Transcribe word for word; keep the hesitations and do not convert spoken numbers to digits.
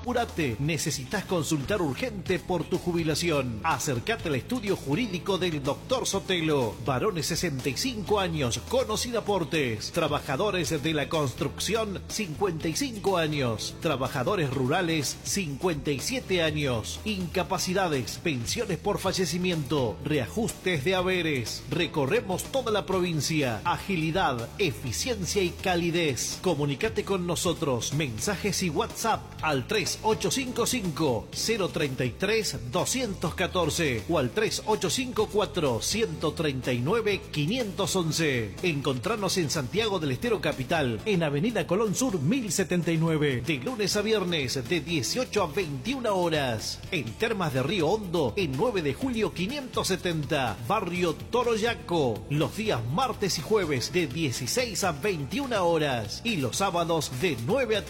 Apurate, necesitas consultar urgente por tu jubilación. Acércate al estudio jurídico del doctor Sotelo. Varones sesenta y cinco años con o sin aportes. Trabajadores de la construcción cincuenta y cinco años. Trabajadores rurales cincuenta y siete años. Incapacidades, pensiones por fallecimiento, reajustes de haberes. Recorremos toda la provincia. Agilidad, eficiencia y calidez. Comunicate con nosotros. Mensajes y WhatsApp al tres ocho cinco cinco, cero tres tres, dos uno cuatro o al tres ocho cinco cuatro, uno tres nueve, cinco uno uno. Encontrarnos en Santiago del Estero Capital, en Avenida Colón Sur mil setenta y nueve, de lunes a viernes de dieciocho a veintiuna horas. En Termas de Río Hondo, en nueve de julio quinientos setenta, Barrio Toroyaco, los días martes y jueves de dieciséis a veintiuna horas y los sábados de nueve a